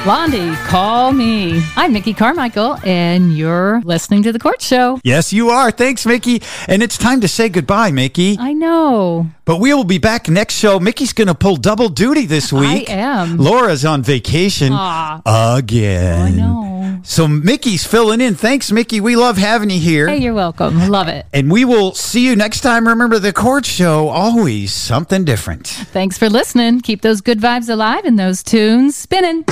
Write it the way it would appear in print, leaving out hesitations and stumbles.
Blondie, call me. I'm Mickey Carmichael, and you're listening to The Court Show. Yes, you are. Thanks, Mickey. And it's time to say goodbye, Mickey. I know. But we will be back next show. Mickey's going to pull double duty this week. I am. Laura's on vacation again. I know. So Mickey's filling in. Thanks, Mickey. We love having you here. Hey, you're welcome. Love it. And we will see you next time. Remember, The Court Show, always something different. Thanks for listening. Keep those good vibes alive and those tunes spinning.